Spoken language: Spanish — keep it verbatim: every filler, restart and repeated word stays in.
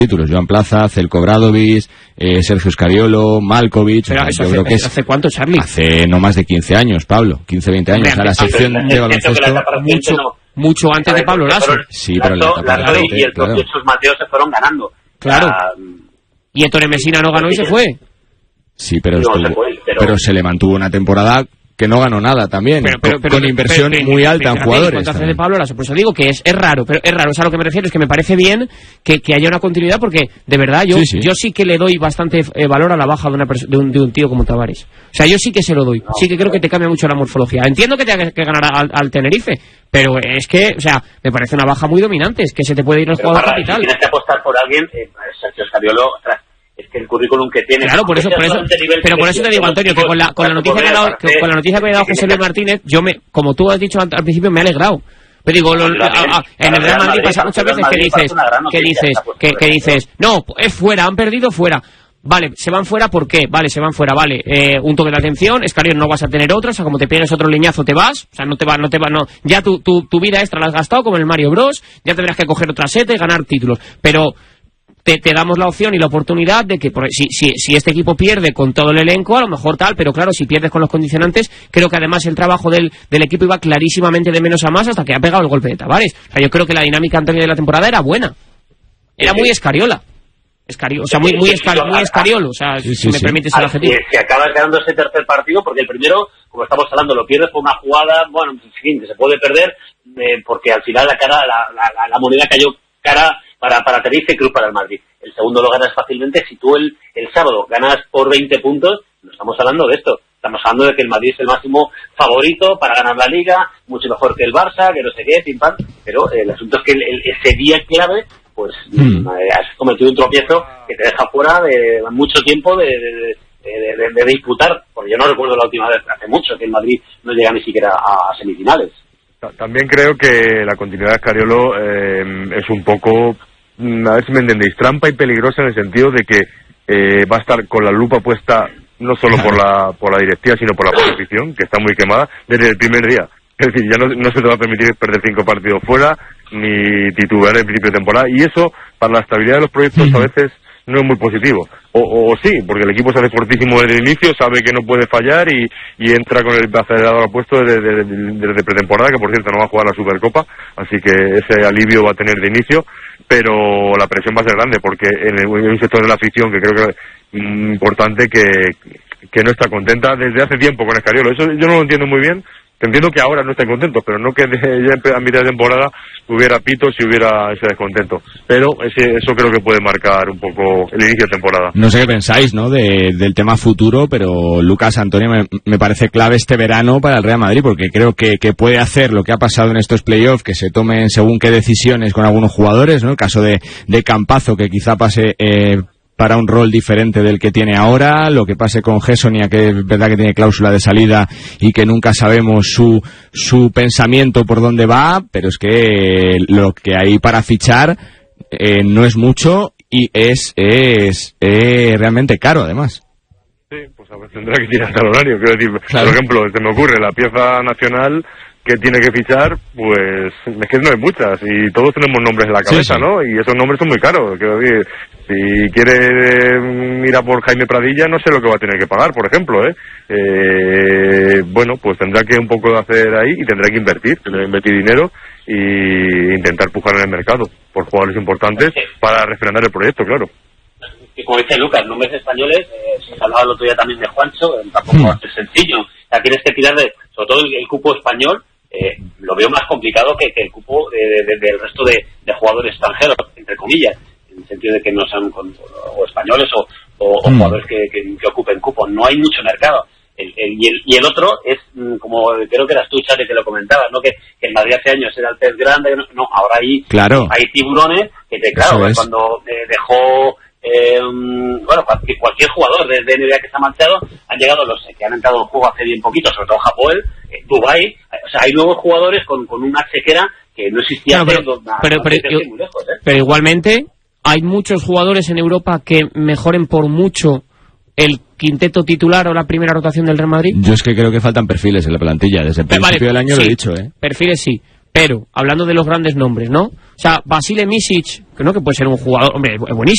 títulos, Joan Plaza, Zelko Bradovic, eh, Sergio Scariolo, Malkovich. Pero eso yo hace, creo que es, ¿hace cuánto, Charlie? Hace no más de quince años, Pablo, quince, veinte años. Hombre, o sea, la sección de baloncesto... Mucho, mucho antes de Pablo Lasso. Sí, pero la etapa Lasso y el propio Chus Mateo se fueron ganando. Claro. La, y Ettore Messina no ganó y se fue. Sí, pero, no, estuvo, se fue, pero... pero se le mantuvo una temporada que no ganó nada también, pero, pero, pero, con inversión pero, pero, muy pero, alta pero, en pero, jugadores. hace de Pablo Lasso, por eso digo que es, es raro, pero es raro. O sea, a lo que me refiero es que me parece bien que, que haya una continuidad, porque de verdad yo sí, sí. yo sí que le doy bastante eh, valor a la baja de, una de, un, de un tío como Tavares. O sea, yo sí que se lo doy, no, sí que creo que te cambia mucho la morfología. Entiendo que tenga que ganar al, al Tenerife, pero es que, o sea, me parece una baja muy dominante, es que se te puede ir el jugador para, capital. Si tienes que apostar por alguien, eh, Sergio Scariolo, es que el currículum que tiene... Claro, por eso, por eso pero por eso te digo, Antonio, que con la, con la noticia que ha dado, que, con la noticia que me ha dado José Luis Martínez, yo me, como tú has dicho al, al principio, me he alegrado. Pero digo, lo, a, a, en el Real Madrid pasa muchas veces que dices, que dices, que, que dices, no, es fuera, han perdido fuera. Vale, se van fuera, ¿por qué? Vale, se van fuera, vale, eh, un toque de atención, Scariolo no vas a tener otra, o sea, como te pegues otro leñazo te vas, o sea, no te va, no te va, no, ya tu, tu, tu vida extra la has gastado como en el Mario Bros, ya tendrás que coger otra seta y ganar títulos, pero te, te damos la opción y la oportunidad de que por, si, si, si este equipo pierde con todo el elenco, a lo mejor tal, pero claro, si pierdes con los condicionantes, creo que además el trabajo del, del equipo iba clarísimamente de menos a más hasta que ha pegado el golpe de Tavares. O sea, yo creo que la dinámica, Antonio, de la temporada era buena, era muy Escariola. Escario, o sea, muy, muy, escar, muy escariolo, o sea, sí, sí, si me sí. permites el adjetivo. Si acabas ganando ese tercer partido, porque el primero, como estamos hablando, lo pierdes por una jugada, bueno, en fin, que se puede perder, eh, porque al final la cara, la, la, la moneda cayó cara para, para Tenerife y Cruz para el Madrid. El segundo lo ganas fácilmente. Si tú el, el sábado ganas por veinte puntos, no estamos hablando de esto. Estamos hablando de que el Madrid es el máximo favorito para ganar la Liga, mucho mejor que el Barça, que no sé qué, pim pam. Pero eh, el asunto es que el, el, ese día clave, pues mm. eh, has cometido un tropiezo que te deja fuera de mucho tiempo de, de, de, de, de disputar. Porque yo no recuerdo la última vez, hace mucho, que el Madrid no llega ni siquiera a semifinales. También creo que la continuidad de Scariolo eh, es un poco, a ver si me entendéis, trampa y peligrosa en el sentido de que eh, va a estar con la lupa puesta no solo por la por la directiva, sino por la competición, que está muy quemada desde el primer día. Es decir, ya no, no se te va a permitir perder cinco partidos fuera, ni titubear en principio de temporada, y eso, para la estabilidad de los proyectos, a veces no es muy positivo. O, o sí, porque el equipo se hace fortísimo desde el inicio, sabe que no puede fallar y, y entra con el acelerador puesto desde, desde, desde pretemporada, que por cierto no va a jugar la Supercopa, así que ese alivio va a tener de inicio, pero la presión va a ser grande, porque en, el, en un sector de la afición que creo que es importante, que, que no está contenta desde hace tiempo con Scariolo. Eso yo no lo entiendo muy bien. Entiendo que ahora no estén contentos, pero no que ya a mitad de temporada hubiera pitos y hubiera ese descontento. Pero ese, eso creo que puede marcar un poco el inicio de temporada. No sé qué pensáis, ¿no?, de, del tema futuro, pero Lucas, Antonio, me, me parece clave este verano para el Real Madrid, porque creo que, que puede hacer lo que ha pasado en estos playoffs, que se tomen según qué decisiones con algunos jugadores, ¿no? El caso de, de Campazzo, que quizá pase... Eh, para un rol diferente del que tiene ahora, lo que pase con Gessonia, que es verdad que tiene cláusula de salida y que nunca sabemos su su pensamiento por dónde va, pero es que lo que hay para fichar eh, no es mucho y es es eh, realmente caro, además. Sí, pues a ver, tendrá que tirar al horario, quiero decir, claro. Por ejemplo, se me ocurre la pieza nacional que tiene que fichar, pues es que no hay muchas y todos tenemos nombres en la cabeza, sí, sí. ¿no? Y esos nombres son muy caros, quiero decir, si quiere ir a por Jaime Pradilla, no sé lo que va a tener que pagar, por ejemplo, ¿eh? eh bueno, pues tendrá que un poco hacer ahí y tendrá que invertir, tendrá que invertir dinero y intentar pujar en el mercado por jugadores importantes para refrendar el proyecto, claro. Y como dice Lucas, nombres españoles, eh, se hablaba el otro día también de Juancho, eh, tampoco mm. va a ser sencillo, o sea, tienes que tirar de, sobre todo el, el cupo español, eh, lo veo más complicado que, que el cupo de, de, de, del resto de, de jugadores extranjeros, entre comillas, en el sentido de que no sean con, o españoles o, o, o mm. jugadores que, que, que ocupen cupo. No hay mucho mercado. El, el, y, el, y el otro es, como creo que eras tú, Charlie, que lo comentabas, ¿no? Que, que en Madrid hace años era el pez grande, no, no ahora hay, claro. hay tiburones que, te, claro, es. cuando eh, dejó... Eh, bueno, cualquier, cualquier jugador de, de N B A que se ha marchado, han llegado los que han entrado en juego hace bien poquito, sobre todo Japón, eh, Dubái, o sea, hay nuevos jugadores con, con una chequera que no existía. No, pero, pero, nada, pero, pero, yo, muy lejos, ¿eh? Pero igualmente hay muchos jugadores en Europa que mejoren por mucho el quinteto titular o la primera rotación del Real Madrid. Yo es que creo que faltan perfiles en la plantilla, desde el principio vale, del año sí, lo he dicho, ¿eh? Perfiles sí. Pero, hablando de los grandes nombres, ¿no? O sea, Vasile Misic, que no que puede ser un jugador, hombre, es buenísimo.